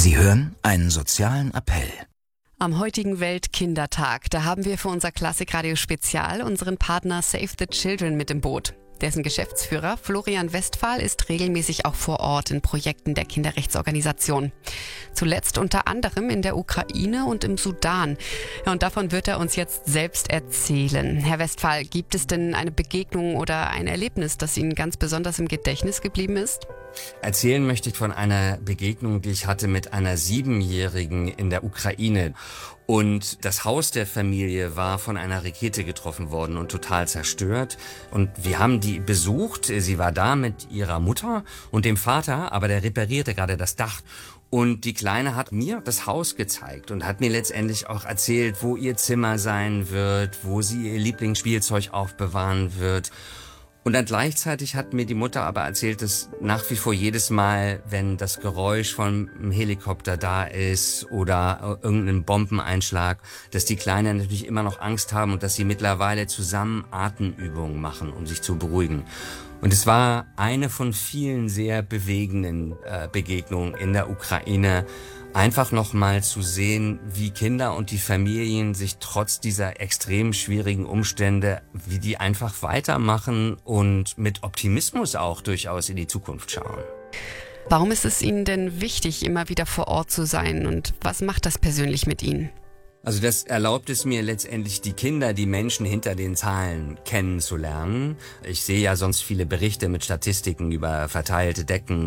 Sie hören einen sozialen Appell. Am heutigen Weltkindertag, da haben wir für unser Klassikradio Spezial unseren Partner Save the Children mit im Boot. Dessen Geschäftsführer Florian Westphal ist regelmäßig auch vor Ort in Projekten der Kinderrechtsorganisation. Zuletzt unter anderem in der Ukraine und im Sudan. Ja, und davon wird er uns jetzt selbst erzählen. Herr Westphal, gibt es denn eine Begegnung oder ein Erlebnis, das Ihnen ganz besonders im Gedächtnis geblieben ist? Erzählen möchte ich von einer Begegnung, die ich hatte mit einer 7-Jährigen in der Ukraine. Und das Haus der Familie war von einer Rakete getroffen worden und total zerstört. Und wir haben die besucht. Sie war da mit ihrer Mutter und dem Vater, aber der reparierte gerade das Dach. Und die Kleine hat mir das Haus gezeigt und hat mir letztendlich auch erzählt, wo ihr Zimmer sein wird, wo sie ihr Lieblingsspielzeug aufbewahren wird. Und dann gleichzeitig hat mir die Mutter aber erzählt, dass nach wie vor jedes Mal, wenn das Geräusch von einem Helikopter da ist oder irgendein Bombeneinschlag, dass die Kleinen natürlich immer noch Angst haben und dass sie mittlerweile zusammen Atemübungen machen, um sich zu beruhigen. Und es war eine von vielen sehr bewegenden Begegnungen in der Ukraine, einfach nochmal zu sehen, wie Kinder und die Familien sich trotz dieser extrem schwierigen Umstände, wie die einfach weitermachen und mit Optimismus auch durchaus in die Zukunft schauen. Warum ist es Ihnen denn wichtig, immer wieder vor Ort zu sein und was macht das persönlich mit Ihnen? Also das erlaubt es mir letztendlich, die Kinder, die Menschen hinter den Zahlen kennenzulernen. Ich sehe ja sonst viele Berichte mit Statistiken über verteilte Decken